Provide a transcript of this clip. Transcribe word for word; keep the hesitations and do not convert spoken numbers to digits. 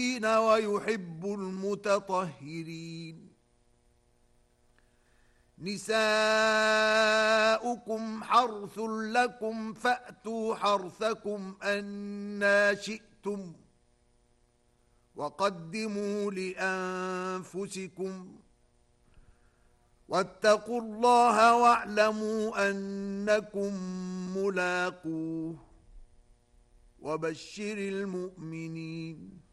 ويحب المتطهرين. نساؤكم حرث لكم فأتوا حرثكم أنى شئتم وقدموا لأنفسكم واتقوا الله واعلموا أنكم ملاقوه وبشر المؤمنين.